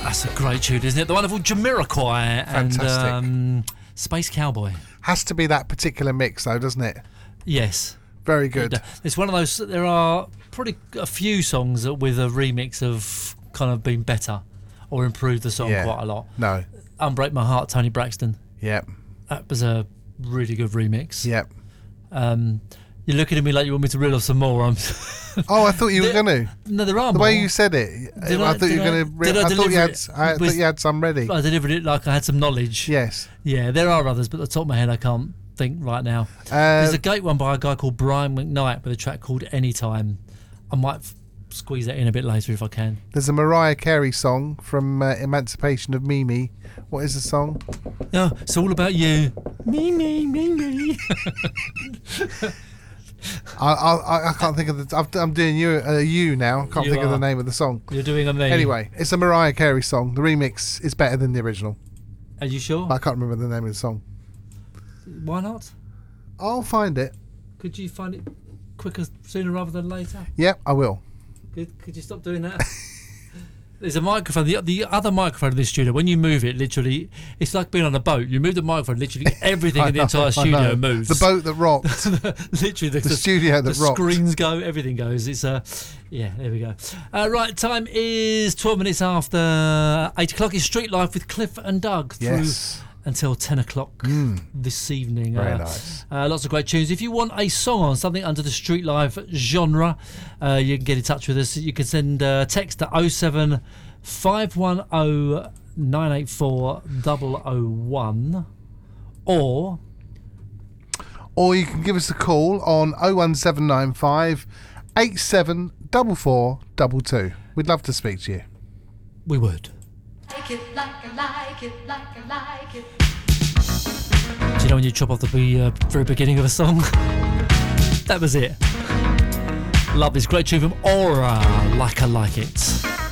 That's a great tune, isn't it? The wonderful Jamiroquai and Space Cowboy. Has to be that particular mix, though, doesn't it? Yes. Very good. It's one of those. There are probably a few songs that with a remix have kind of been better or improved the song quite a lot. No. Unbreak My Heart, Tony Braxton. Yep. That was a really good remix. Yep. You're looking at me like you want me to reel off some more. I thought you were going to. No, there are the more. way you said it, I thought you were going to. I thought you had some ready. I delivered it like I had some knowledge. Yes. Yeah, there are others, but at the top of my head, I can't think right now. There's a great one by a guy called Brian McKnight with a track called Anytime. I might squeeze that in a bit later if I can. There's a Mariah Carey song from Emancipation of Mimi. What is the song? Oh, it's all about you. Me. I can't think of the. I'm doing you now. I can't think of the name of the song. You're doing a me. Anyway, it's a Mariah Carey song. The remix is better than the original. Are you sure? I can't remember the name of the song. Why not? I'll find it. Could you find it quicker, sooner rather than later? Yep, I will. Could you stop doing that? There's a microphone. The other microphone in this studio, when you move it, literally, it's like being on a boat. You move the microphone, literally everything in the entire studio moves. The boat that rocked. Literally, the studio that rocked. The screens go, everything goes. It's yeah, there we go. Right, time is 12 minutes after 8 o'clock. It's Street Life with Cliff and Doug through until 10 o'clock this evening. Very nice. Lots of great tunes. If you want a song on something under the Street Life genre, you can get in touch with us. You can send text to 07 510 984 001 or you can give us a call on 01795 874422. We'd love to speak to you. We would. Like it, like I like it, like I like it. Do you know when you chop off the very beginning of a song? That was it. Love this great tune from Aura, Like I Like It.